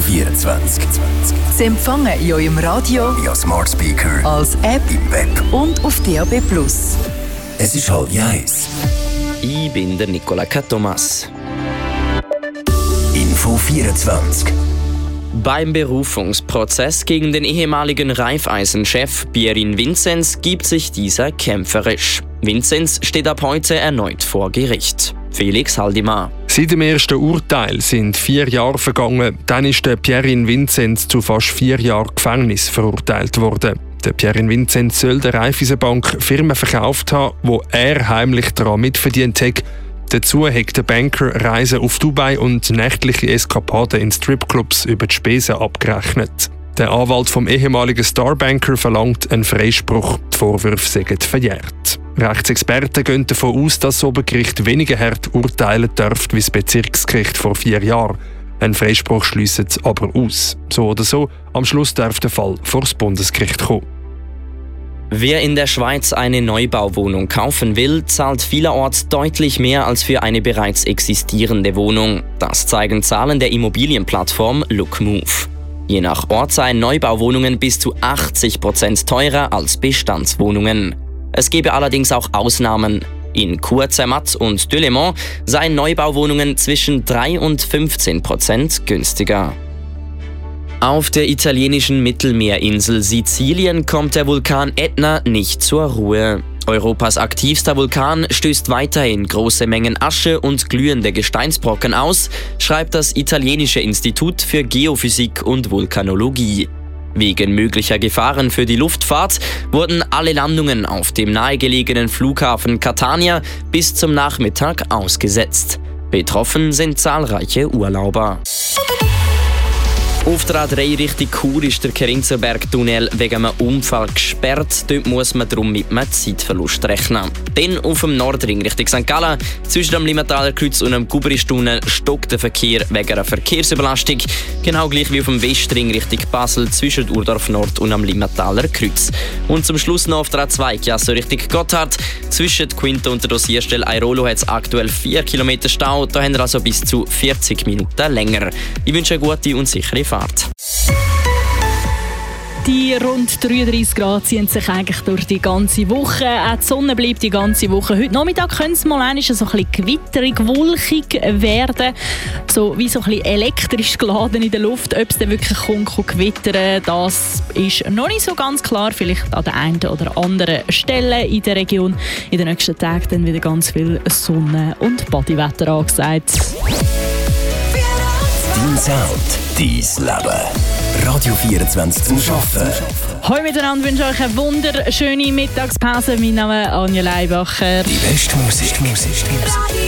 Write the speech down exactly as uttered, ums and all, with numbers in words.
vierundzwanzig. Sie empfangen in eurem Radio, via Smart Speaker, als App im Web und auf D A B plus. Es ist halb eins. Ich bin der Nicola Thomas. Info vierundzwanzig. Beim Berufungsprozess gegen den ehemaligen Raiffeisen-Chef Pierin Vinzenz gibt sich dieser kämpferisch. Vinzenz steht ab heute erneut vor Gericht. Felix Haldimar. Seit dem ersten Urteil sind vier Jahre vergangen. Dann ist der Pierin Vinzenz zu fast vier Jahren Gefängnis verurteilt worden. Der Pierin Vinzenz soll der Raiffeisenbank Firmen verkauft haben, wo er heimlich daran mitverdient hat. Dazu hat der Banker Reisen auf Dubai und nächtliche Eskapaden in Stripclubs über die Spesen abgerechnet. Der Anwalt vom ehemaligen Starbanker verlangt einen Freispruch. Die Vorwürfe seien verjährt. Rechtsexperten gehen davon aus, dass das Obergericht weniger hart urteilen dürfte wie das Bezirksgericht vor vier Jahren. Ein Freispruch schliesst aber aus. So oder so, am Schluss darf der Fall vor das Bundesgericht kommen. Wer in der Schweiz eine Neubauwohnung kaufen will, zahlt vielerorts deutlich mehr als für eine bereits existierende Wohnung. Das zeigen Zahlen der Immobilienplattform Lookmove. Je nach Ort seien Neubauwohnungen bis zu achtzig Prozent teurer als Bestandswohnungen. Es gebe allerdings auch Ausnahmen. In Cour-Zermatt und Delémont seien Neubauwohnungen zwischen drei und fünfzehn Prozent günstiger. Auf der italienischen Mittelmeerinsel Sizilien kommt der Vulkan Etna nicht zur Ruhe. Europas aktivster Vulkan stößt weiterhin große Mengen Asche und glühende Gesteinsbrocken aus, schreibt das italienische Institut für Geophysik und Vulkanologie. Wegen möglicher Gefahren für die Luftfahrt wurden alle Landungen auf dem nahegelegenen Flughafen Catania bis zum Nachmittag ausgesetzt. Betroffen sind zahlreiche Urlauber. Auf der A drei Richtung Chur ist der Kerinzerberg-Tunnel wegen einem Unfall gesperrt. Dort muss man darum mit einem Zeitverlust rechnen. Dann auf dem Nordring Richtung Sankt Gallen. Zwischen dem Limmataler Kreuz und dem Gubristunnel stockt der Verkehr wegen einer Verkehrsüberlastung. Genau gleich wie auf dem Westring Richtung Basel zwischen Urdorf Nord und dem Limmataler Kreuz. Und zum Schluss noch auf der A zwei Chiasso Richtung Gotthard. Zwischen Quinto und der Dosierstelle Airolo hat es aktuell vier Kilometer Stau. Da haben wir also bis zu vierzig Minuten länger. Ich wünsche eine gute und sichere Fahrt. Die rund dreiunddreissig Grad ziehen sich eigentlich durch die ganze Woche. Auch die Sonne bleibt die ganze Woche. Heute Nachmittag könnte es mal einmal so ein bisschen gewitterig, wolkig werden. So wie so ein bisschen elektrisch geladen in der Luft. Ob es dann wirklich kommt, kommt gewittern, das ist noch nicht so ganz klar. Vielleicht an der einen oder anderen Stelle in der Region. In den nächsten Tagen dann wieder ganz viel Sonne und Bodywetter angesagt. Dein Sound, dein Leben. Radio vierundzwanzig zum Arbeiten. Hallo miteinander, wünsche euch eine wunderschöne Mittagspause. Mein Name ist Anja Leibacher. Die beste Musik.